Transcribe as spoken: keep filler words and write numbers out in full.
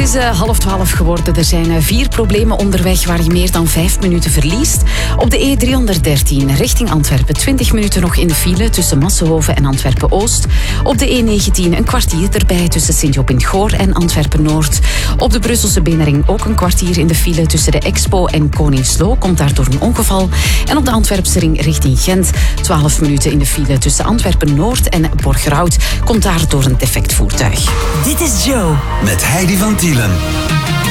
is uh, half twaalf geworden. Er zijn uh, vier problemen onderweg waar je meer dan vijf minuten verliest. Op de E driehonderddertien richting Antwerpen twintig minuten nog in de file tussen Massenhoven en Antwerpen-Oost. Op de E negentien een kwartier erbij tussen Sint-Job in het Goor en Antwerpen-Noord. Op de Brusselse Binnenring ook een kwartier in de file tussen de Expo en Koningsloo. Komt daardoor een ongeval. En op de Antwerpse ring richting Gent twaalf minuten in de file tussen Antwerpen-Noord en Borgerhout. Komt daar door een defect voertuig. Dit is Joe. Met Heidi van Tielen.